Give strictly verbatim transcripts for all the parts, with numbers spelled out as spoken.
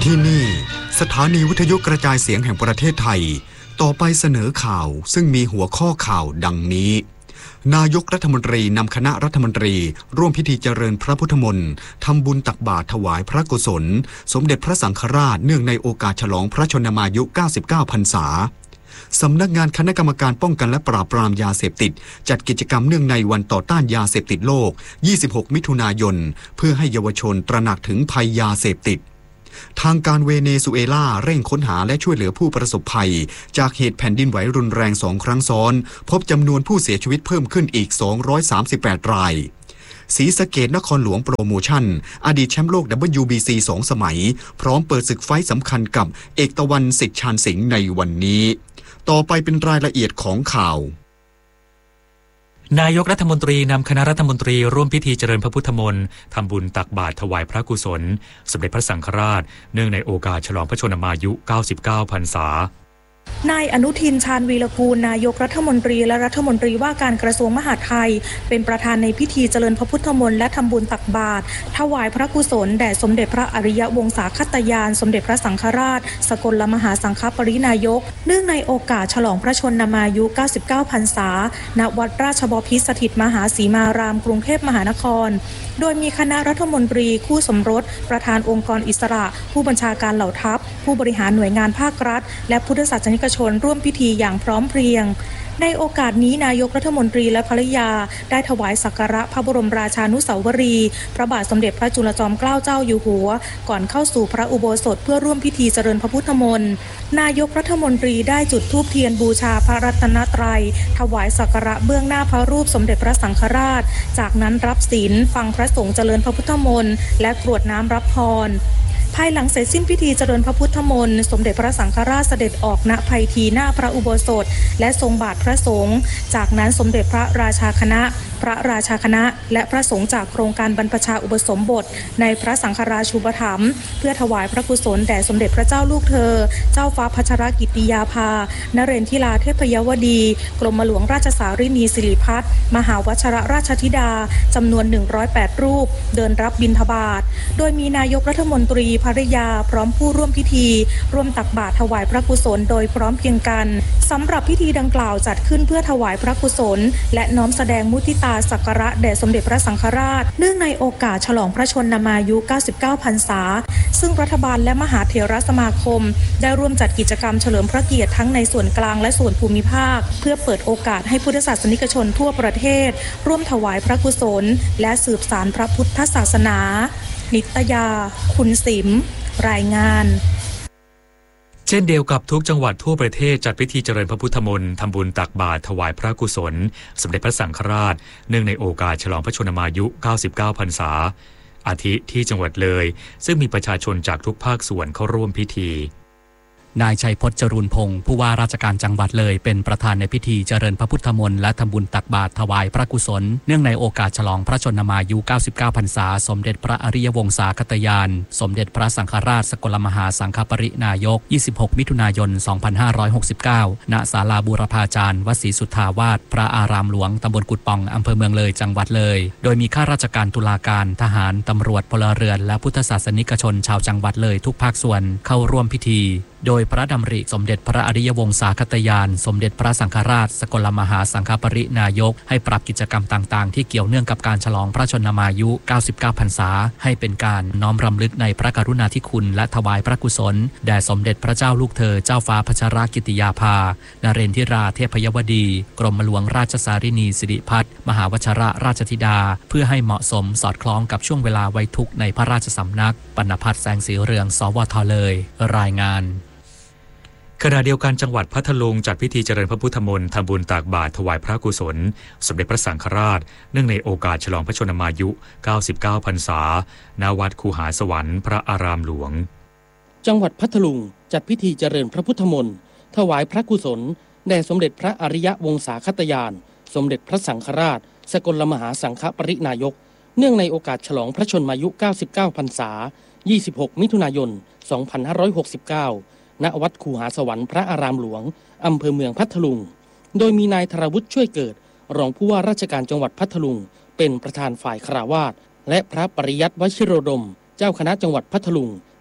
ที่นี่สถานีวิทยุกระจายเสียงแห่งประเทศไทยต่อไปเสนอข่าวซึ่งมีหัวข้อข่าวดังนี้นายกรัฐมนตรีนำคณะรัฐมนตรีร่วมพิธีเจริญพระพุทธมนต์ทำบุญตักบาตรถวายพระกุศลสมเด็จพระสังฆราชเนื่องในโอกาสฉลองพระชนมายุเก้าสิบเก้าพรรษาสำนักงานคณะกรรมการป้องกันและปราบปรามยาเสพติดจัดกิจกรรมเนื่องในวันต่อต้านยาเสพติดโลกยี่สิบหกมิถุนายนเพื่อให้เยาวชนตระหนักถึงภัยยาเสพติดทางการเวเนซุเอลาเร่งค้นหาและช่วยเหลือผู้ประสบภัยจากเหตุแผ่นดินไหวรุนแรงสองครั้งซ้อนพบจำนวนผู้เสียชีวิตเพิ่มขึ้นอีกสองร้อยสามสิบแปดรายศรีสะเกษนครหลวงโปรโมชั่นอดีตแชมป์โลก ดับเบิลยู บี ซี สองสมัยพร้อมเปิดศึกไฟต์สำคัญกับเอกตะวันสิทธิ์ชาญสิงห์ในวันนี้ต่อไปเป็นรายละเอียดของข่าวนายกรัฐมนตรีนำคณะรัฐมนตรีร่วมพิธีเจริญพระพุทธมนต์ทำบุญตักบาตรถวายพระกุศลสมเด็จพระสังฆราชเนื่องในโอกาสฉลองพระชนมายุเก้าสิบเก้าพรรษานายอนุทินชาญวีรกูลนายกรัฐมนตรีและรัฐมนตรีว่าการกระทรวงมหาดไทยเป็นประธานในพิธีเจริญพระพุทธมนต์และทำบุญตักบาตรถวายพระกุศลแด่สมเด็จพระอริยวงศาคตยานสมเด็จพระสังฆราชสกลมหาสังฆปรินายกเนื่องในโอกาสฉลองพระชนมายุเก้าสิบเก้าพรรษาณวัดราชบพิตรสถิตมหาสีมารามกรุงเทพมหานครโดยมีคณะรัฐมนตรีคู่สมรสประธานองค์กรอิสระผู้บัญชาการเหล่าทัพผู้บริหารหน่วยงานภาครัฐและพุทธศาสนิกชนร่วมพิธีอย่างพร้อมเพรียงในโอกาสนี้นายกรัฐมนตรีและภริยาได้ถวายสักการะพระบรมราชานุสาวรีย์พระบาทสมเด็จพระจุลจอมเกล้าเจ้าอยู่หัวก่อนเข้าสู่พระอุโบสถเพื่อร่วมพิธีเจริญพระพุทธมนต์นายกรัฐมนตรีได้จุดธูปเทียนบูชาพระรัตนตรัยถวายสักการะเบื้องหน้าพระรูปสมเด็จพระสังฆราชจากนั้นรับศีลฟังพระสงฆ์เจริญพระพุทธมนต์และกรวดน้ำรับพรภายหลังเสร็จสิ้นพิธีเจริญพระพุทธมนต์สมเด็จพระสังฆราชเสด็จออกณไพทีหน้าพระอุโบสถและทรงบาทพระสงฆ์จากนั้นสมเด็จพระราชาคณะพระราชาคณะและพระสงฆ์จากโครงการบรรพชาอุปสมบทในพระสังฆราชูปถัมภ์เพื่อถวายพระกุศลแด่สมเด็จพระเจ้าลูกเธอเจ้าฟ้าพัชรกิติยาภานเรนทิลาเทพยวดีกรมหลวงราชสารินีสิริพัฒน์มหาวชรราชธิดาจำนวนหนึ่งร้อยแปดรูปเดินรับบิณฑบาตโดยมีนายกรัฐมนตรีภริยาพร้อมผู้ร่วมพิธีร่วมตักบาตรถวายพระกุศลโดยพร้อมเพียงกันสำหรับพิธีดังกล่าวจัดขึ้นเพื่อถวายพระกุศลและน้อมแสดงมุทิตาสักการะแด่สมเด็จพระสังฆราชเนื่องในโอกาสฉลองพระชนมายุเก้าสิบเก้าพรรษาซึ่งรัฐบาลและมหาเถรสมาคมได้ร่วมจัดกิจกรรมเฉลิมพระเกียรติทั้งในส่วนกลางและส่วนภูมิภาคเพื่อเปิดโอกาสให้พุทธศาสนิกชนทั่วประเทศร่วมถวายพระกุศลและสืบสานพระพุทธศาสนานิตยาคุณสิมรายงานเช่นเดียวกับทุกจังหวัดทั่วประเทศจัดพิธีเจริญพระพุทธมนต์ทำบุญตักบาตรถวายพระกุศลสมเด็จพระสังฆราชเนื่องในโอกาสฉลองพระชนมายุเก้าสิบเก้าพรรษาอาทิที่จังหวัดเลยซึ่งมีประชาชนจากทุกภาคส่วนเข้าร่วมพิธีนายชัยพจน์จรูนพงศ์ผู้ว่าราชการจังหวัดเลยเป็นประธานในพิธีเจริญพระพุทธมนต์และทำบุญตักบาตรถวายพระกุศลเนื่องในโอกาสฉลองพระชนมายุเก้าสิบเก้าพรรษาสมเด็จพระอริยวงศาคตยานสมเด็จพระสังฆราชสกลมหาสังฆปรินายกยี่สิบหกมิถุนายนสองพันห้าร้อยหกสิบเก้าณศาลาบูรพาจารย์วัดศรีสุทธาวาสพระอารามหลวงตำบลกุดป่องอำเภอเมืองเลยจังหวัดเลยโดยมีข้าราชการตุลาการทหารตำรวจพลเรือนและพุทธศาสนิกชนชาวจังหวัดเลยทุกภาคส่วนเข้าร่วมพิธีโดยพระดำริสมเด็จพระอริยวงศาคตยานสมเด็จพระสังฆราชสกลมหาสังฆปรินายกให้ปรับกิจกรรมต่างๆที่เกี่ยวเนื่องกับการฉลองพระชนมายุเก้าสิบเก้าพรรษาให้เป็นการน้อมรำลึกในพระกรุณาธิคุณและถวายพระกุศลแด่สมเด็จพระเจ้าลูกเธอเจ้าฟ้าพัชรกิติยาภานเรนทิราเทพยวดีกรมหลวงราชสารินีสิริพัฒน์มหาวชรราชธิดาเพื่อให้เหมาะสมสอดคล้องกับช่วงเวลาไว้ทุกข์ในพระราชสำนักปณพัฒน์แสงสีเรืองสวทเลยรายงานขณะเดียวกันจังหวัดพัทลุงจัดพิธีเจริญพระพุทธมนต์ทำบุญตักบาตรถวายพระกุศลสมเด็จพระสังฆราชเนื่องในโอกาสฉลองพระชนมายุเก้าสิบเก้าพรรษาณวัดคูหาสวรรค์พระอารามหลวงจังหวัดพัทลุงจัดพิธีเจริญพระพุทธมนต์ถวายพระกุศลแด่สมเด็จพระอริยวงศาคตยานสมเด็จพระสังฆราชสกลมหาสังฆปรินายกเนื่องในโอกาสฉลองพระชนมายุเก้าสิบเก้าพรรษายี่สิบหกมิถุนายนสองพันห้าร้อยหกสิบเก้าณวัดคูหาสวรรค์พระอารามหลวงอำเภอเมืองพัทลุงโดยมีนายธรวุฒิช่วยเกิดรองผู้ว่าราชการจังหวัดพัทลุงเป็นประธานฝ่ายคฤหัสถ์และพระปริยัติวชิโรดมเจ้าคณะจังหวัดพัทลุง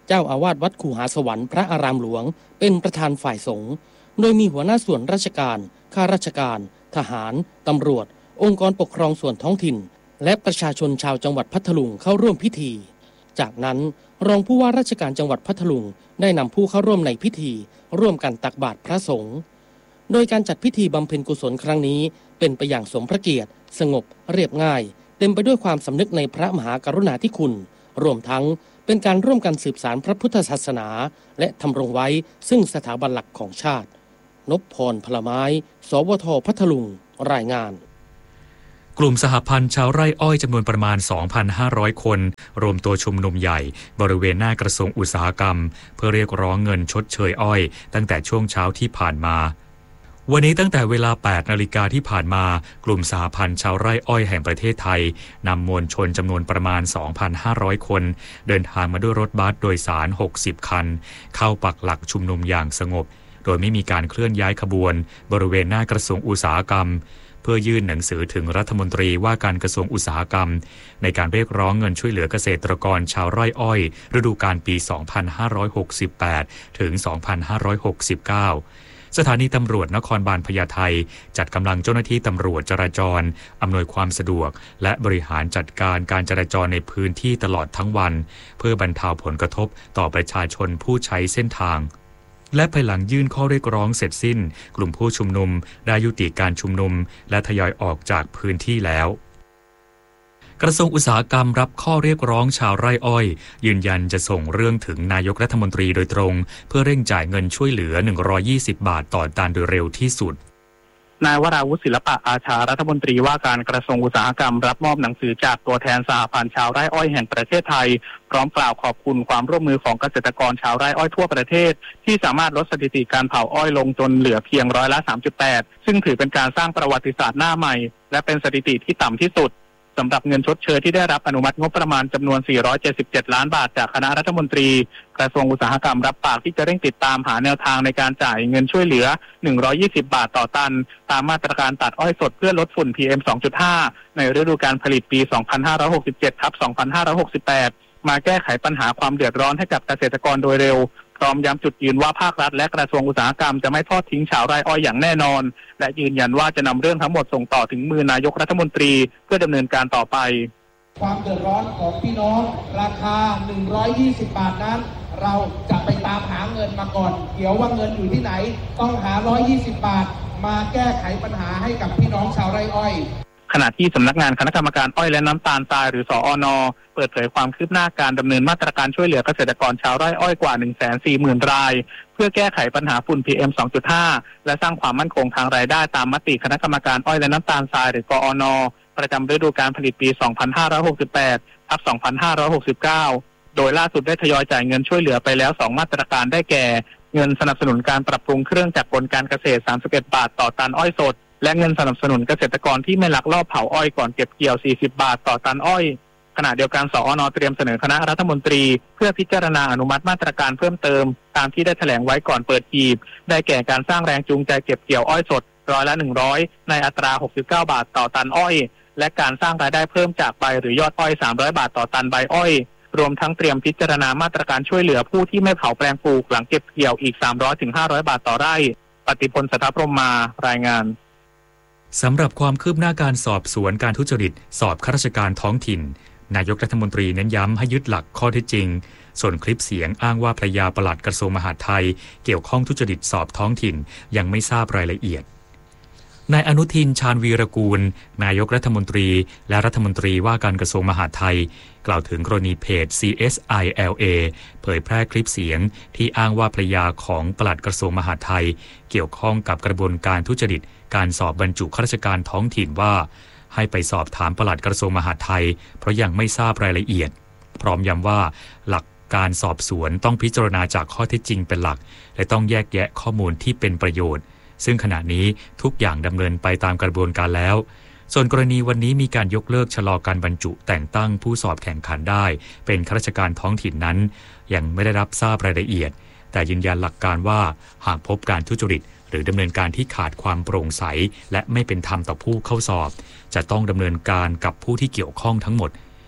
เจ้าอาวาสวัดคูหาสวรรค์พระอารามหลวงเป็นประธานฝ่ายสงฆ์โดยมีหัวหน้าส่วนราชการข้าราชการทหารตำรวจองค์กรปกครองส่วนท้องถิ่นและประชาชนชาวจังหวัดพัทลุงเข้าร่วมพิธีจากนั้นรองผู้ว่าราชการจังหวัดพัทลุงได้นำผู้เข้าร่วมในพิธีร่วมกันตักบาตรพระสงฆ์โดยการจัดพิธีบำเพ็ญกุศลครั้งนี้เป็นไปอย่างสมพระเกียรติสงบเรียบง่ายเต็มไปด้วยความสำนึกในพระมหากรุณาธิคุณรวมทั้งเป็นการร่วมกันสืบสานพระพุทธศาสนาและทำรงไว้ซึ่งสถาบันหลักของชาตินพพรพลไม้สวทพัทลุงรายงานกลุ่มสหพันธ์ชาวไร่อ้อยจำนวนประมาณ สองพันห้าร้อย คนรวมตัวชุมนุมใหญ่บริเวณหน้ากระทรวงอุตสาหกรรมเพื่อเรียกร้องเงินชดเชยอ้อยตั้งแต่ช่วงเช้าที่ผ่านมาวันนี้ตั้งแต่เวลา แปดนาฬิกาที่ผ่านมากลุ่มสหพันธ์ชาวไร่อ้อยแห่งประเทศไทยนำมวลชนจำนวนประมาณ สองพันห้าร้อย คนเดินทางมาด้วยรถบัสโดยสาร หกสิบ คันเข้าปักหลักชุมนุมอย่างสงบโดยไม่มีการเคลื่อนย้ายขบวนบริเวณหน้ากระทรวงอุตสาหกรรมเพื่อยื่นหนังสือถึงรัฐมนตรีว่าการกระทรวงอุตสาหกรรมในการเรียกร้องเงินช่วยเหลือเกษตรกรชาวไร่อ้อยฤดูกาลปี สองพันห้าร้อยหกสิบแปด ถึง สองพันห้าร้อยหกสิบเก้า สถานีตำรวจนครบาลพญาไทจัดกำลังเจ้าหน้าที่ตำรวจจราจรอำนวยความสะดวกและบริหารจัดการการจราจรในพื้นที่ตลอดทั้งวันเพื่อบรรเทาผลกระทบต่อประชาชนผู้ใช้เส้นทางและภายหลังยื่นข้อเรียกร้องเสร็จสิ้นกลุ่มผู้ชุมนุมได้ยุติการชุมนุมและทยอยออกจากพื้นที่แล้วกระทรวงอุตสาหกรรมรับข้อเรียกร้องชาวไร่อ้อยยืนยันจะส่งเรื่องถึงนายกรัฐมนตรีโดยตรงเพื่อเร่งจ่ายเงินช่วยเหลือหนึ่งร้อยยี่สิบบาทต่อตันโดยเร็วที่สุดนายวราวุฒิศิลปะอาชารัฐมนตรีว่าการกระทรวงอุตสาหกรรมรับมอบหนังสือจากตัวแทนสหพันธ์ชาวไร่อ้อยแห่งประเทศไทยพร้อมกล่าวขอบคุณความร่วมมือของเกษตรกรชาวไร่อ้อยทั่วประเทศที่สามารถลดสถิติการเผาอ้อยลงจนเหลือเพียงร้อยละ สามจุดแปด ซึ่งถือเป็นการสร้างประวัติศาสตร์หน้าใหม่และเป็นสถิติที่ต่ำที่สุดสำหรับเงินชดเชยที่ได้รับอนุมัติงบประมาณจำนวนสี่ร้อยเจ็ดสิบเจ็ดล้านบาทจากคณะรัฐมนตรีกระทรวงอุตสาหกรรมรับปากที่จะเร่งติดตามหาแนวทางในการจ่ายเงินช่วยเหลือหนึ่งร้อยยี่สิบบาทต่อตันตามมาตรการตัดอ้อยสดเพื่อลดฝุ่น พี เอ็ม สองจุดห้า ในฤดูกาลผลิตปี สองพันห้าร้อยหกสิบเจ็ด ทับ สองพันห้าร้อยหกสิบแปด มาแก้ไขปัญหาความเดือดร้อนให้กับเกษตรกรโดยเร็วพร้อมย้ำจุดยืนว่าภาครัฐและกระทรวงอุตสาหกรรมจะไม่ทอดทิ้งชาวไร่อ้อยอย่างแน่นอนและยืนยันว่าจะนำเรื่องทั้งหมดส่งต่อถึงมือนายกรัฐมนตรีเพื่อดำเนินการต่อไปความเดือดร้อนของพี่น้องราคาหนึ่งร้อยยี่สิบบาทนั้นเราจะไปตามหาเงินมาก่อนเดี๋ยวว่าเงินอยู่ที่ไหนต้องหาหนึ่งร้อยยี่สิบบาทมาแก้ไขปัญหาให้กับพี่น้องชาวไร่อ้อยขณะที่สำนักงานคณะกรรมการอ้อยและน้ำตาลทรายหรือสอน.เปิดเผยความคืบหน้าการดำเนินมาตรการช่วยเหลือเกษตรกรชาวไร่อ้อยกว่า หนึ่งแสนสี่หมื่น รายเพื่อแก้ไขปัญหาฝุ่น พี เอ็ม สองจุดห้า และสร้างความมั่นคงทางรายได้ตามมติคณะกรรมการอ้อยและน้ำตาลทรายหรือกอน.ประจำฤดูกาลผลิตปี สองพันห้าร้อยหกสิบแปด ทับ สองพันห้าร้อยหกสิบเก้า โดยล่าสุดได้ทยอยจ่ายเงินช่วยเหลือไปแล้วสองมาตรการได้แก่เงินสนับสนุนการปรับปรุงเครื่องจักรกลการเกษตรสามสิบเอ็ดบาทต่อตันอ้อยสดและเงินสนับสนุนเกษตรกรที่ไม่ลักลอบเผาอ้อยก่อนเก็บเกี่ยวสี่สิบบาทต่อตันอ้อยขณะเดียวกันสอน.เตรียมเสนอคณะรัฐมนตรีเพื่อพิจารณาอนุมัติมาตรการเพิ่มเติมตามที่ได้แถลงไว้ก่อนเปิดหีบได้แก่การสร้างแรงจูงใจเก็บเกี่ยวอ้อยสดร้อยละหนึ่งร้อยในอัตราหกสิบเก้าบาทต่อตันอ้อยและการสร้างรายได้เพิ่มจากใบหรือยอดอ้อยสามร้อยบาทต่อตันใบอ้อยรวมทั้งเตรียมพิจารณามาตรการช่วยเหลือผู้ที่ไม่เผาแปลงปลูกหลังเก็บเกี่ยวอีก สามร้อยถึงห้าร้อยบาทต่อไร่ปฏิพล สัทธพรหมมารายงานสำหรับความคืบหน้าการสอบสวนการทุจริตสอบข้าราชการท้องถิ่นนายกรัฐมนตรีเน้นย้ำให้ยึดหลักข้อเท็จจริงส่วนคลิปเสียงอ้างว่าภรรยาปลัดกระทรวงมหาดไทยเกี่ยวข้องทุจริตสอบท้องถิ่นยังไม่ทราบรายละเอียดนายอนุทินชาญวีรกูลนายกรัฐมนตรีและรัฐมนตรีว่าการกระทรวงมหาดไทยกล่าวถึงกรณีเพจ ซี เอส ไอ แอล เอ เผยแพร่คลิปเสียงที่อ้างว่าภรรยาของปลัดกระทรวงมหาดไทยเกี่ยวข้องกับกระบวนการทุจริตการสอบบรรจุข้าราชการท้องถิ่นว่าให้ไปสอบถามปลัดกระทรวงมหาดไทยเพราะยังไม่ทราบรายละเอียดพร้อมย้ำว่าหลักการสอบสวนต้องพิจารณาจากข้อเท็จจริงเป็นหลักและต้องแยกแยะข้อมูลที่เป็นประโยชน์ซึ่งขณะนี้ทุกอย่างดำเนินไปตามกระบวนการแล้วส่วนกรณีวันนี้มีการยกเลิกชะลอการบรรจุแต่งตั้งผู้สอบแข่งขันได้เป็นข้าราชการท้องถิ่นนั้นยังไม่ได้รับทราบรายละเอียดแต่ยืนยันหลักการว่าหากพบการทุจริตหรือดำเนินการที่ขาดความโปร่งใสและไม่เป็นธรรมต่อผู้เข้าสอบจะต้องดำเนินการกับผู้ที่เกี่ยวข้องทั้งหมด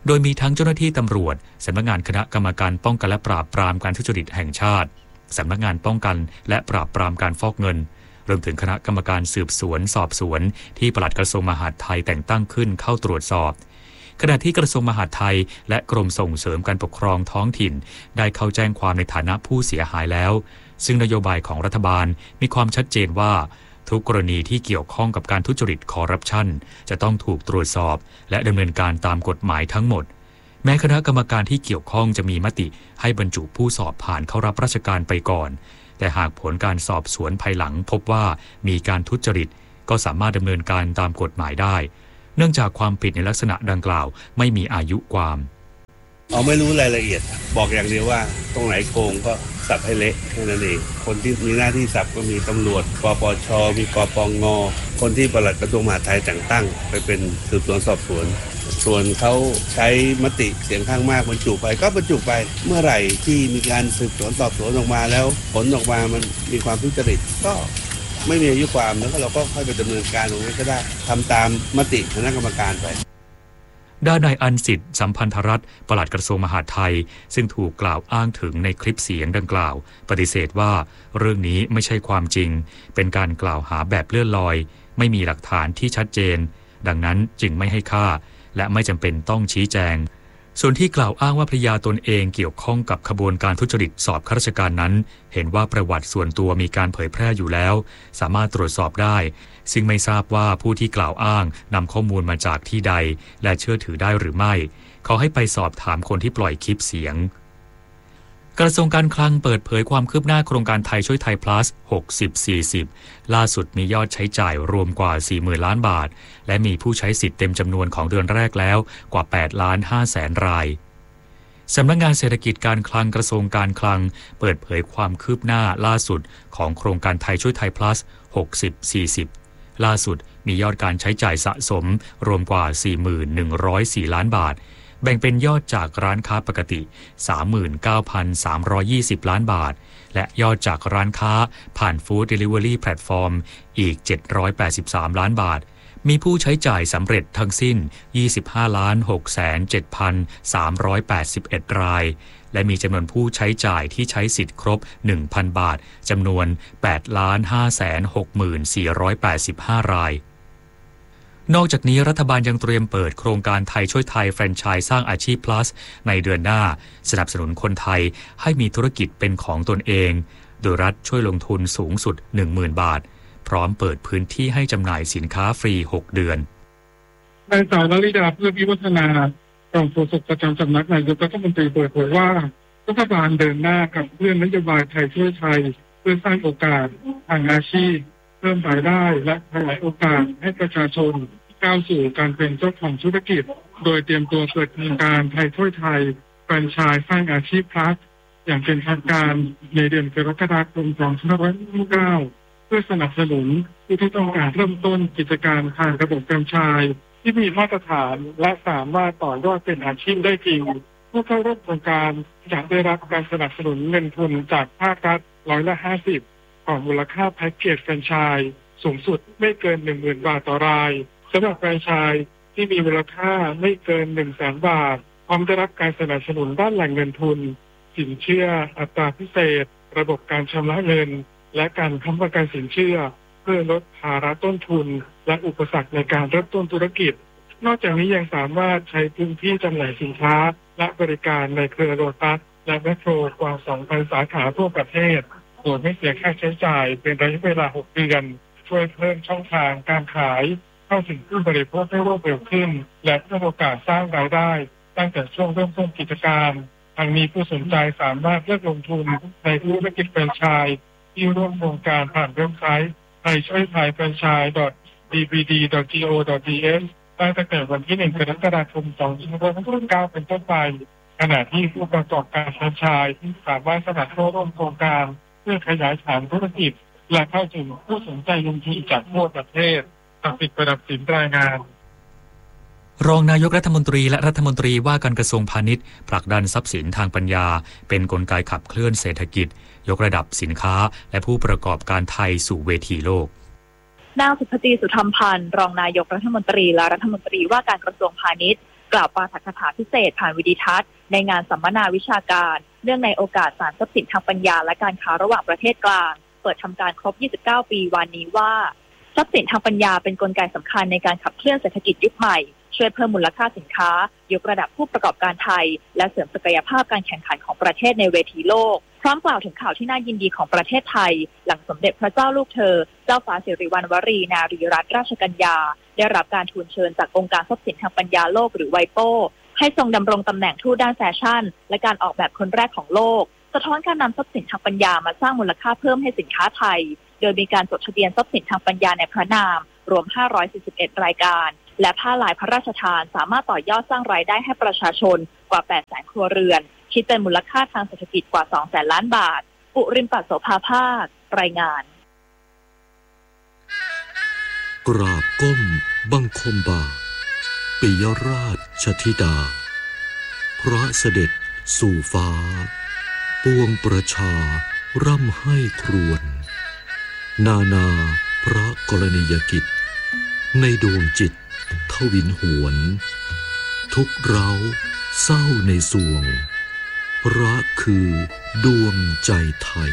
โดยมีทั้งเจ้าหน้าที่ตำรวจสำนักงานคณะกรรมการป้องกันและปราบปรามการทุจริตแห่งชาติสำนักงานป้องกันและปราบปรามการฟอกเงินรวมถึงคณะกรรมการสืบสวนสอบสวนที่ปลัดกระทรวงมหาดไทยแต่งตั้งขึ้นเข้าตรวจสอบขณะที่กระทรวงมหาดไทยและกรมส่งเสริมการปกครองท้องถิ่นได้เข้าแจ้งความในฐานะผู้เสียหายแล้วซึ่งนโยบายของรัฐบาลมีความชัดเจนว่าทุกกรณีที่เกี่ยวข้องกับการทุจริตคอร์รัปชันจะต้องถูกตรวจสอบและดำเนินการตามกฎหมายทั้งหมดแม้คณะกรรมการที่เกี่ยวข้องจะมีมติให้บรรจุผู้สอบผ่านเข้ารับราชการไปก่อนแต่หากผลการสอบสวนภายหลังพบว่ามีการทุจริตก็สามารถดำเนินการตามกฎหมายได้เนื่องจากความผิดในลักษณะดังกล่าวไม่มีอายุความเอาไม่รู้รายละเอียดบอกอย่างเดียวว่าตรงไหนโกงก็สับให้เละแค่นั้นเองคนที่มีหน้าที่สับก็มีตำรวจปปชมีกปงคนที่ปลัดกระทรวงมหาดไทยแต่งตั้งไปเป็นสืบสวนสอบสวนส่วนเขาใช้มติเสียงข้างมากบรรจุไปก็บรรจุไปเมื่อไหร่ที่มีการสืบสวนสอบสวนออกมาแล้วผลออกมามันมีความทุจริตก็ไม่มีอายุความแล้วก็เราก็ค่อยไปดำเนินการตรงนี้ก็ได้ทำตามมติคณะกรรมการไปด้านนายอันสิทธิ์สัมพันธรัตน์ปลัดกระทรวงมหาดไทยซึ่งถูกกล่าวอ้างถึงในคลิปเสียงดังกล่าวปฏิเสธว่าเรื่องนี้ไม่ใช่ความจริงเป็นการกล่าวหาแบบเลื่อนลอยไม่มีหลักฐานที่ชัดเจนดังนั้นจึงไม่ให้ค่าและไม่จำเป็นต้องชี้แจงส่วนที่กล่าวอ้างว่าภรรยาตนเองเกี่ยวข้องกับขบวนการทุจริตสอบข้าราชการนั้นเห็นว่าประวัติส่วนตัวมีการเผยแพร่อยู่แล้วสามารถตรวจสอบได้ซึ่งไม่ทราบว่าผู้ที่กล่าวอ้างนำข้อมูลมาจากที่ใดและเชื่อถือได้หรือไม่ขอให้ไปสอบถามคนที่ปล่อยคลิปเสียงกระทรวงการคลังเปิดเผยความคืบหน้าโครงการไทยช่วยไทย plus หกสิบ สี่สิบ ล่าสุดมียอดใช้จ่ายรวมกว่า สี่หมื่น ล้านบาทและมีผู้ใช้สิทธิ์เต็มจำนวนของเดือนแรกแล้วกว่า แปดล้านห้าแสนรายสำนักงานเศรษฐกิจการคลังกระทรวงการคลังเปิดเผยความคืบหน้าล่าสุดของโครงการไทยช่วยไทย plus หกสิบ สี่สิบ ล่าสุดมียอดการใช้จ่ายสะสมรวมกว่า สี่หมื่นหนึ่งร้อยสี่ ล้านบาทแบ่งเป็นยอดจากร้านค้าปกติ สามหมื่นเก้าพันสามร้อยยี่สิบ ล้านบาทและยอดจากร้านค้าผ่านฟู้ดเดลิเวอรี่แพลตฟอร์มอีกเจ็ดร้อยแปดสิบสาม ล้านบาทมีผู้ใช้จ่ายสำเร็จทั้งสิ้น ยี่สิบห้าล้านหกแสนเจ็ดพันสามร้อยแปดสิบเอ็ด รายและมีจำนวนผู้ใช้จ่ายที่ใช้สิทธิ์ครบ หนึ่งพัน บาทจำนวน แปดล้านห้าแสนหกหมื่นสี่ร้อยแปดสิบห้า รายนอกจากนี้รัฐบาลยังเตรียมเปิดโครงการไทยช่วยไทยแฟรนไชส์สร้างอาชีพ plus ในเดือนหน้าสนับสนุนคนไทยให้มีธุรกิจเป็นของตนเองโดยรัฐช่วยลงทุนสูงสุด หนึ่งหมื่น บาทพร้อมเปิดพื้นที่ให้จำหน่ายสินค้าฟรีหกเดือนนายสาววริดาเพื่อวิวัฒนารองโฆษกประจำสำนักนายกรัฐมนตรีเปิดเผยว่ารัฐบาลเดินหน้ากับเรื่องนโยบายไทยช่วยไทยเพื่อสร้างโอกาสทางอาชีพเพิ่มรายได้และขยายโอกาสให้ประชาชนก้าวสู่การเป็นเจ้าของธุรกิจโดยเตรียมตัวเปิดโครงการไทยช่วยไทยแฟรนไชส์สร้างอาชีพ plus อย่างเป็นทางการในเดือนกรกฎาคมสองพันห้าร้อยหกสิบเก้าเพื่อสนับสนุนผู้ที่ต้องการเริ่มต้นกิจการทางระบบแฟรนไชส์ที่มีมาตรฐานและสามารถต่อยอดเป็นอาชีพได้จริงผู้เข้าร่วมโครงการจะได้รับการสนับสนุนเงินทุนจากภาครัฐร้อยละห้าสิบของมูลค่าแพ็กเกจแฟรนไชส์สูงสุดไม่เกิน หนึ่งหมื่น บาทต่อรายสำหรับแฟรนไชส์ที่มีมูลค่าไม่เกิน หนึ่งแสน บาทพร้อมได้รับการสนับสนุนด้านแหล่งเงินทุนสินเชื่ออัตราพิเศษระบบการชำระเงินและการค้ำประกันสินเชื่อเพื่อลดภาระต้นทุนและอุปสรรคในการเริ่มต้นธุรกิจนอกจากนี้ยังสามารถใช้พื้นที่จำหน่ายสินค้าและบริการในเครือโลตัสและแมคโครกว่า สองพัน สาขาทั่วประเทศโดยไม่เสียค่าใช้จ่ายเป็นระยะเวลาหกเดือนช่วยเพิ่มช่องทางการขายเข้าถึงผู้บริโภคได้รวดเร็วขึ้นและเพิ่มโอกาสสร้างรายได้ตั้งแต่ช่วงเริ่มต้นกิจการทางนี้ผู้สนใจสามารถเลือกลงทุนในธุรกิจแฟรนไชส์ที่ร่วมโครงการผ่านเว็บไซต์ไทยช่วยไทยแฟรนไชส์ ดี บี ดี ดอท จี โอ ดอท ที เอส ตั้งแต่วันที่หนึ่งกรกฎาคมสองพันห้าร้อยหกสิบเก้าเป็นต้นไปขณะที่ผู้ประกอบการแฟรนไชส์ที่สามารถสมัครเข้าร่วมโครงการเพื่อขยายฐานธุรกิจและเข้าถึงผู้สนใจลงทุนจากทั่วประเทศตัดสิทธิ์ประดับสินรายงานรองนายกรัฐมนตรีและรัฐมนตรีว่าการกระทรวงพาณิชย์ผลักดันทรัพย์สินทางปัญญาเป็นกลไกขับเคลื่อนเศรษฐกิจยกระดับสินค้าและผู้ประกอบการไทยสู่เวทีโลกนางสุภจีสุธรรมพันธ์รองนายกรัฐมนตรีและรัฐมนตรีว่าการกระทรวงพาณิชย์กล่าวปาฐกถาพิเศษผ่านวิดีทัศน์ในงานสัมมนาวิชาการเนื่องในโอกาสศาลทรัพย์สินทางปัญญาและการค้าระหว่างประเทศกลางเปิดทำการครบยี่สิบเก้าปีวันนี้ว่าทรัพย์สินทางปัญญาเป็นกลไกสำคัญในการขับเคลื่อนเศรษฐกิจยุคใหม่ช่วยเพิ่มมูลค่าสินค้ายกระดับผู้ประกอบการไทยและเสริมศักยภาพการแข่งขันของประเทศในเวทีโลกพร้อมกล่าวถึงข่าวที่น่ายินดีของประเทศไทยหลังสมเด็จพระเจ้าลูกเธอเจ้าฟ้าสิริวัณวรีนารีรัตนราชกัญญาได้รับการทูลเชิญจากองค์การทรัพย์สินทางปัญญาโลกหรือไวโป้ให้ทรงดำรงตำแหน่งทูตด้านแฟชั่นและการออกแบบคนแรกของโลกสะท้อนการนำทรัพย์สินทางปัญญามาสร้างมูลค่าเพิ่มให้สินค้าไทยโดยมีการจดทะเบียนทรัพย์สินทางปัญญาในพระนามรวมห้าร้อยสี่สิบเอ็ดรายการและผ้าลายพระราชทานสามารถต่อยอดสร้างรายได้ให้ประชาชนกว่า แปดแสน ครัวเรือนคิดเป็นมูลค่าทางเศรษฐกิจกว่า สองแสน ล้านบาทปุริมปัสโสภาภาครายงานกราบก้มบังคมบาทปิยราชธิดาพระเสด็จสู่ฟ้าปวงประชาร่ำให้ครวญนานาพระกรณียกิจในดวงจิตทวินหวนทุกเร้าเศร้าในสวงพระคือดวงใจไทย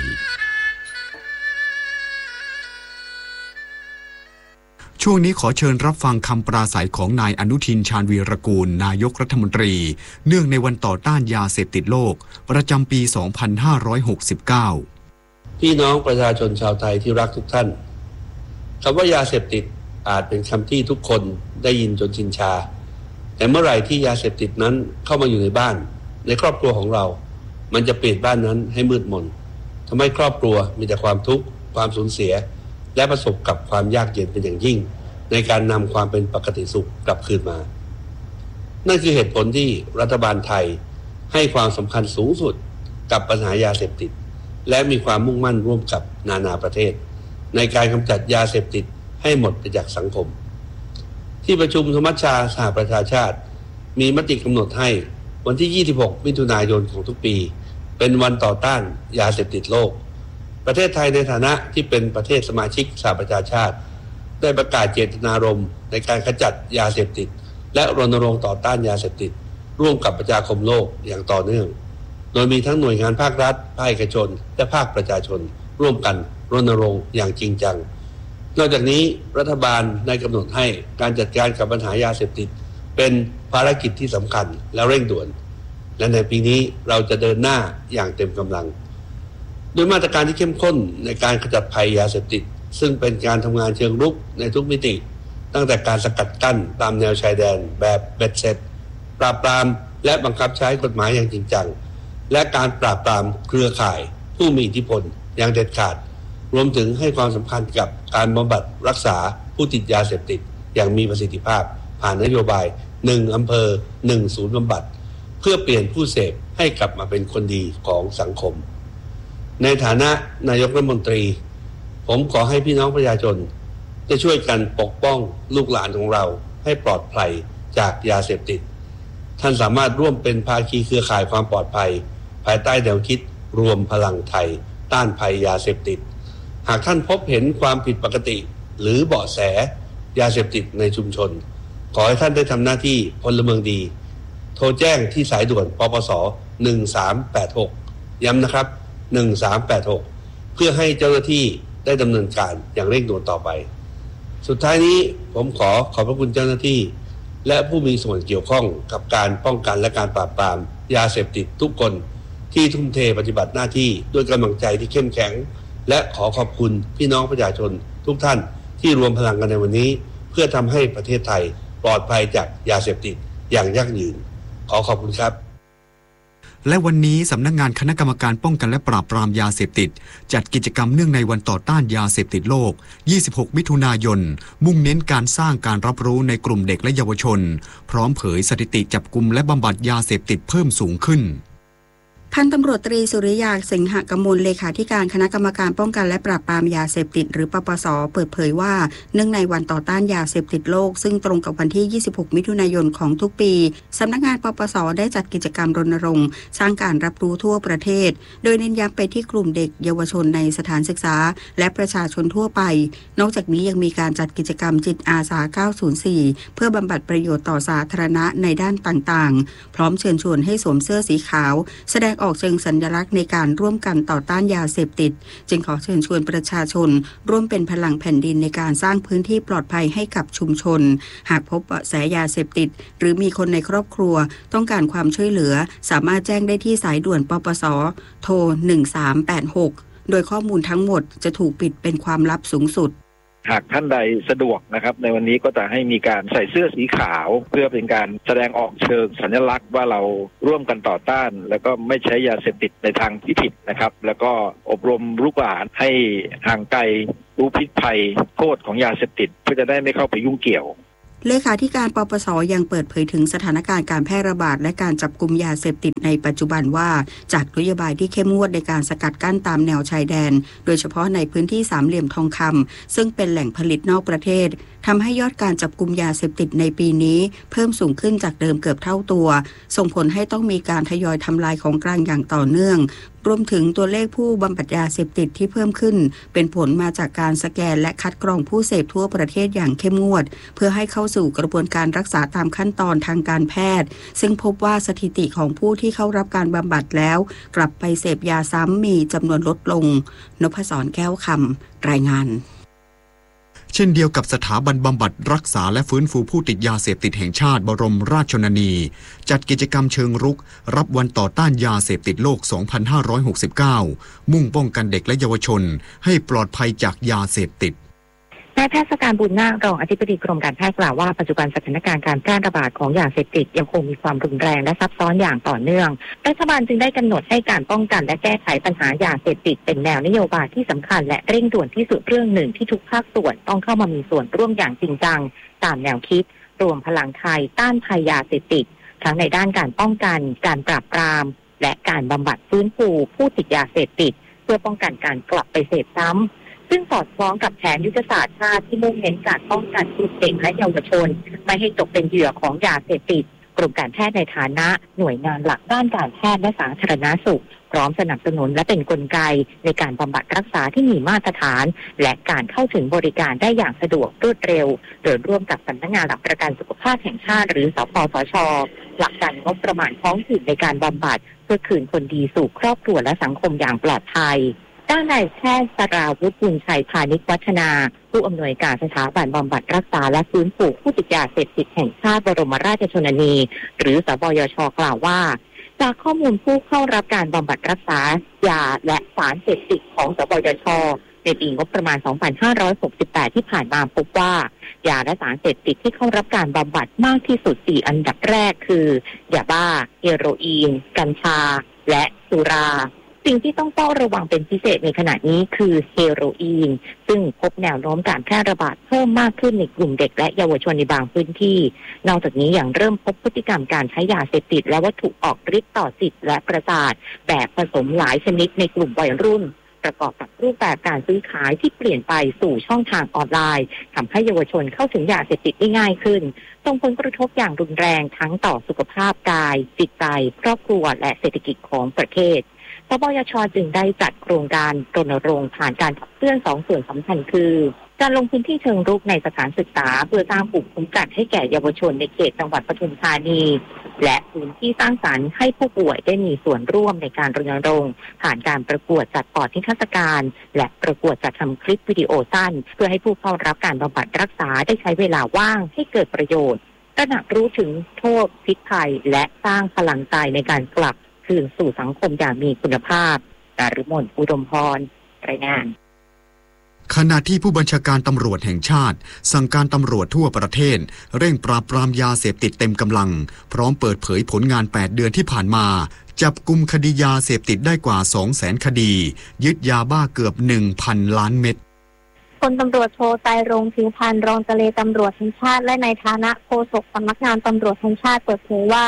ช่วงนี้ขอเชิญรับฟังคำปราศัยของนายอนุทินชาญวีรกูลนายกรัฐมนตรีเนื่องในวันต่อต้านยาเสพติดโลกประจำปี สองพันห้าร้อยหกสิบเก้าพี่น้องประชาชนชาวไทยที่รักทุกท่านคำว่ายาเสพติดอาจเป็นคำที่ทุกคนได้ยินจนชินชาแต่เมื่อไหร่ที่ยาเสพติดนั้นเข้ามาอยู่ในบ้านในครอบครัวของเรามันจะเปลี่ยนบ้านนั้นให้มืดมนทำให้ครอบครัวมีแต่ความทุกข์ความสูญเสียและประสบกับความยากเย็นเป็นอย่างยิ่งในการนำความเป็นปกติสุขกลับคืนมานั่นคือเหตุผลที่รัฐบาลไทยให้ความสำคัญสูงสุดกับปัญหายาเสพติดและมีความมุ่งมั่นร่วมกับนานาประเทศในการกำจัดยาเสพติดให้หมดไปจากสังคมที่ประชุมสมัชชาสหประชาชาติมีมติกำหนดให้วันที่ยี่สิบหกมิถุนายนของทุกปีเป็นวันต่อต้านยาเสพติดโลกประเทศไทยในฐานะที่เป็นประเทศสมาชิกสหประชาชาติได้ประกาศเจตนารมณ์ในการขจัดยาเสพติดและรณรงค์ต่อต้านยาเสพติดร่วมกับประชาคมโลกอย่างต่อเนื่องโดยมีทั้งหน่วยงานภาครัฐภาคเอกชนและภาคประชาชนร่วมกันรณรงค์อย่างจริงจังนอกจากนี้รัฐบาลได้กำหนดให้การจัดการกับปัญหายาเสพติดเป็นภารกิจที่สำคัญและเร่งด่วนและในปีนี้เราจะเดินหน้าอย่างเต็มกำลังด้วยมาตรการที่เข้มข้นในการขจัดภัยยาเสพติดซึ่งเป็นการทำงานเชิงรุกในทุกมิติตั้งแต่การสกัดกั้นตามแนวชายแดนแบบเบ็ดเสร็จปราบปรามและบังคับใช้กฎหมายอย่างจริงจังและการปราบปรามเครือข่ายผู้มีอิทธิพลอย่างเด็ดขาดรวมถึงให้ความสำคัญกับการบำบัดรักษาผู้ติดยาเสพติดอย่างมีประสิทธิภาพผ่านนโยบายหนึ่งอำเภอหนึ่งศูนย์บำบัดเพื่อเปลี่ยนผู้เสพให้กลับมาเป็นคนดีของสังคมในฐานะนายกรัฐมนตรีผมขอให้พี่น้องประชาชนได้ช่วยกันปกป้องลูกหลานของเราให้ปลอดภัยจากยาเสพติดท่านสามารถร่วมเป็นภาคีเครือข่ายความปลอดภัยภายใต้แนวคิดรวมพลังไทยต้านภัยยาเสพติดหากท่านพบเห็นความผิดปกติหรือเบาะแสยาเสพติดในชุมชนขอให้ท่านได้ทำหน้าที่พลเมืองดีโทรแจ้งที่สายด่วนปปสหนึ่งสามแปดหกย้ำนะครับหนึ่งสามแปดหกเพื่อให้เจ้าหน้าที่ได้ดำเนินการอย่างเร่งด่วนต่อไปสุดท้ายนี้ผมขอขอบพระคุณเจ้าหน้าที่และผู้มีส่วนเกี่ยวข้องกับการป้องกันและการปราบปรามยาเสพติดทุกคนที่ทุ่มเทปฏิบัติหน้าที่ด้วยกำลังใจที่เข้มแข็งและขอขอบคุณพี่น้องประชาชนทุกท่านที่รวมพลังกันในวันนี้เพื่อทำให้ประเทศไทยปลอดภัยจากยาเสพติดอย่างยั่งยืนขอขอบคุณครับและวันนี้สำนักงานคณะกรรมการป้องกันและปราบปรามยาเสพติดจัดกิจกรรมเนื่องในวันต่อต้านยาเสพติดโลกยี่สิบหกมิถุนายนมุ่งเน้นการสร้างการรับรู้ในกลุ่มเด็กและเยาวชนพร้อมเผยสถิติจับกุมและบำบัดยาเสพติดเพิ่มสูงขึ้นพันตำรวจตรีสุริยาสิงหกมลเลขาธิการคณะกรรมการป้องกันและปราบปรามยาเสพติดหรือปปส.เปิดเผยว่าเนื่องในวันต่อต้านยาเสพติดโลกซึ่งตรงกับวันที่ยี่สิบหกมิถุนายนของทุกปีสำนักงานปปส.ได้จัดกิจกรรมรณรงค์สร้างการรับรู้ทั่วประเทศโดยเน้นย้ำไปที่กลุ่มเด็กเยาวชนในสถานศึกษาและประชาชนทั่วไปนอกจากนี้ยังมีการจัดกิจกรรมจิตอาสาเก้าศูนย์สี่เพื่อบำบัดประโยชน์ต่อสาธารณะในด้านต่างๆพร้อมเชิญชวนให้สวมเสื้อสีขาวแสดงออกเชิงสัญลักษณ์ในการร่วมกันต่อต้านยาเสพติดจึงขอเชิญชวนประชาชนร่วมเป็นพลังแผ่นดินในการสร้างพื้นที่ปลอดภัยให้กับชุมชนหากพบเบาะแสยาเสพติดหรือมีคนในครอบครัวต้องการความช่วยเหลือสามารถแจ้งได้ที่สายด่วนปปส.โทรหนึ่งสามแปดหกโดยข้อมูลทั้งหมดจะถูกปิดเป็นความลับสูงสุดหากท่านใดสะดวกนะครับในวันนี้ก็จะให้มีการใส่เสื้อสีขาวเพื่อเป็นการแสดงออกเชิงสัญลักษณ์ว่าเราร่วมกันต่อต้านแล้วก็ไม่ใช้ยาเสพติดในทางที่ผิดนะครับแล้วก็อบรมลูกหลานให้ห่างไกลรู้พิษภัยโทษของยาเสพติดเพื่อจะได้ไม่เข้าไปยุ่งเกี่ยวเลขาธิการปปส.ยังเปิดเผยถึงสถานการณ์การแพร่ระบาดและการจับกุมยาเสพติดในปัจจุบันว่าจากนโยบายที่เข้มงวดในการสกัดกั้นตามแนวชายแดนโดยเฉพาะในพื้นที่สามเหลี่ยมทองคำซึ่งเป็นแหล่งผลิตนอกประเทศทำให้ยอดการจับกุมยาเสพติดในปีนี้เพิ่มสูงขึ้นจากเดิมเกือบเท่าตัวส่งผลให้ต้องมีการทยอยทำลายของกลางอย่างต่อเนื่องรวมถึงตัวเลขผู้บำบัดยาเสพติดที่เพิ่มขึ้นเป็นผลมาจากการสแกนและคัดกรองผู้เสพทั่วประเทศอย่างเข้มงวดเพื่อให้เข้าสู่กระบวนการรักษาตามขั้นตอนทางการแพทย์ซึ่งพบว่าสถิติของผู้ที่เข้ารับการบำบัดแล้วกลับไปเสพยาซ้ำมีจำนวนลดลงนพศรแก้วคำรายงานเช่นเดียวกับสถาบันบำบัดรักษาและฟื้นฟูผู้ติดยาเสพติดแห่งชาติบรมราชชนนีจัดกิจกรรมเชิงรุกรับวันต่อต้านยาเสพติดโลก สองพันห้าร้อยหกสิบเก้า มุ่งป้องกันเด็กและเยาวชนให้ปลอดภัยจากยาเสพติดนายแพทย์สการบุญนาครองอธิบดีกรมการแพทย์กล่าวว่าปัจจุบันสถานการณ์การแพร่ระบาดของยาเสพติดยังคงมีความรุนแรงและซับซ้อนอย่างต่อเนื่องรัฐบาลจึงได้กำหนดให้การป้องกันและแก้ไขปัญหายาเสพติดเป็นแนวนโยบายที่สำคัญและเร่งด่วนที่สุดเรื่องหนึ่งที่ทุกภาคส่วนต้องเข้ามามีส่วนร่วมอย่างจริงจังตามแนวคิดรวมพลังไทยต้านภัยยาเสพติดทั้งในด้านการป้องกันการปราบปรามและการบำบัดฟื้นฟูผู้ติดยาเสพติดเพื่อป้องกันการกลับไปเสพซ้ำซึ่งสอดคล้องกับแผนยุทธศาสตร์ชาติที่มุ่งเน้นการป้องกันผู้เด็กและเยาวชนไม่ให้ตกเป็นเหยื่อของยาเสพติดกรมการแพทย์ในฐานะหน่วยงานหลักด้านการแพทย์และสาธารณสุขพร้อมสนับสนุนและเป็นกลไกในการบำบัดรักษาที่มีมาตรฐานและการเข้าถึงบริการได้อย่างสะดวกรวดเร็วโดยร่วมกับสำนักงานหลักประกันสุขภาพแห่งชาติหรือสปสช.หลักการงบประมาณท้องถิ่นในการบำบัดเพื่อคืนคนดีสู่ครอบครัวและสังคมอย่างปลอดภัยด้านนายแพทย์สราวุฒิบุญชัยพานิชวัฒนาผู้อำนวยการสถาบันบำบัดรักษาและฟื้นฟูผู้ติดยาเสพติดแห่งชาติบรมราชชนนีหรือสบยช.กล่าวว่าจากข้อมูลผู้เข้ารับการบำบัดรักษายาและสารเสพติดของสบยช.ในปีงบประมาณ สองพันห้าร้อยหกสิบแปด ที่ผ่านมาพบว่ายาและสารเสพติดที่เข้ารับการบำบัดมากที่สุดสี่อันดับแรกคือยาบ้าเฮโรอีนกัญชาและสุราสิ่งที่ต้องเฝ้าระวังเป็นพิเศษในขณะนี้คือเฮโรอีนซึ่งพบแนวโน้มการแพร่ระบาดเพิ่มมากขึ้นในกลุ่มเด็กและเยาวชนในบางพื้นที่นอกจากนี้ยังเริ่มพบพฤติกรรมการใช้ยาเสพติดและวัตถุออกฤทธิ์ต่อจิตและประสาทแบบผสมหลายชนิดในกลุ่มวัยรุ่นประกอบกับรูปแบบการซื้อขายที่เปลี่ยนไปสู่ช่องทางออนไลน์ทำให้เยาวชนเข้าถึงยาเสพติดได้ง่ายขึ้นส่งผลกระทบอย่างรุนแรงทั้งต่อสุขภาพกายจิตใจครอบครัวและเศรษฐกิจของประเทศสบยช.จึงได้จัดโครงการรณรงค์ผ่านการขับเคลื่อนสองส่วนสำคัญคือการลงพื้นที่เชิงรุกในสถานศึกษาเพื่อสร้างภูมิคุ้มกันให้แก่เยาวชนในเขตจังหวัดปทุมธานีและพื้นที่สร้างสรรค์ให้ผู้ป่วยได้มีส่วนร่วมในการรณรงค์ผ่านการประกวดจัดปอดนิทรรศการและประกวดจัดทำคลิปวิดีโอสั้นเพื่อให้ผู้เข้ารับการบำบัดรักษาได้ใช้เวลาว่างให้เกิดประโยชน์ตระหนักรู้ถึงโทษพิษภัยและสร้างพลังใจในการกลับคืนสู่สังคมอย่างมีคุณภาพดารุมนอุดมพรรายงานขณะที่ผู้บัญชาการตำรวจแห่งชาติสั่งการตำรวจทั่วประเทศเร่งปราบปรามยาเสพติดเต็มกำลังพร้อมเปิดเผยผลงานแปดเดือนที่ผ่านมาจับกุมคดียาเสพติดได้กว่า สองแสน คดียึดยาบ้าเกือบ หนึ่งพัน ล้านเม็ดพลตำรวจโทไตรรงค์ผิวพรรณรองเจรตำรวจแห่งชาติและในฐานะโฆษกสำนักงานตำรวจแห่งชาติเปิดเผยว่าผ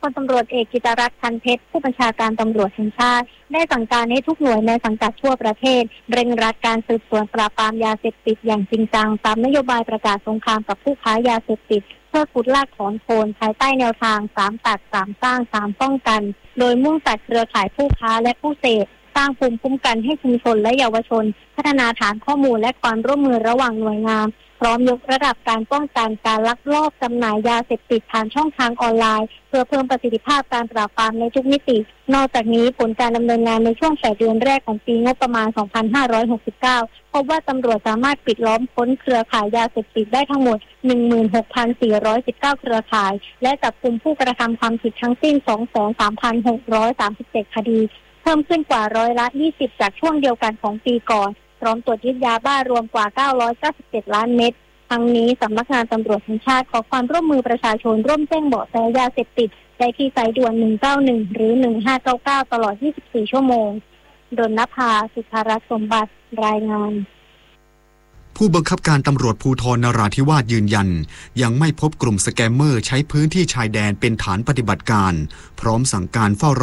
ลตำรวจเอกกิตรัตน์ ทันเพชรผู้บัญชาการตำรวจแห่งชาติได้สั่งการให้ทุกหน่วยในสังกัดทั่วประเทศเร่งรัดการสืบสวนปราบปรามยาเสพติดอย่างจริงจังตามนโยบายประกาศสงครามกับผู้ค้ายาเสพติดเพื่อขุดลากถอนโคนภายใต้แนวทางสามตัดสามสร้างสามป้องกันโดยมุ่งตัดเครือข่ายผู้ค้าและผู้เสพสร้างภูมิคุ้มกันให้ชุมชนและเยาวชนพัฒนาฐานข้อมูลและความร่วมมือระหว่างหน่วยงานพร้อมยกระดับการป้องกันการลักลอบจำหน่ายยาเสพติดผ่านช่องทางออนไลน์เพื่อเพิ่มประสิทธิภาพการปราบปรามในทุกมิตินอกจากนี้ผลการดำเนินงานในช่วงแปดเดือนแรกของปีงบประมาณ สองพันห้าร้อยหกสิบเก้า พบว่าตำรวจสามารถปิดล้อมค้นเครือข่ายยาเสพติดได้ทั้งหมด หนึ่งหมื่นหกพันสี่ร้อยสิบเก้า เครือข่ายและจับกุมผู้กระทำความผิดทั้งสิ้น สองแสนสามพันหกร้อยสามสิบเจ็ด คดีเพิ่มขึ้นกว่าร้อยละยี่สิบจากช่วงเดียวกันของปีก่อนพร้อมตรวจยึดยาบ้ารวมกว่าเก้าร้อยเก้าสิบเจ็ดล้านเม็ดทั้งนี้สำนักงานตำรวจแห่งชาติขอความร่วมมือประชาชนร่วมแจ้งเบาะแสยาเสพติดได้ที่สายด่วนหนึ่งเก้าหนึ่งหรือหนึ่งห้าเก้าเก้าตลอดยี่สิบสี่ชั่วโมงดลนภา สุภรัตน์สมบัติรายงานผู้บังคับการตำรวจภูธรนราธิวาสยืนยันยังไม่พบกลุ่มสแกมเมอร์ใช้พื้นที่ชายแดนเป็นฐานปฏิบัติการพร้อมสั่งการเฝ้าระ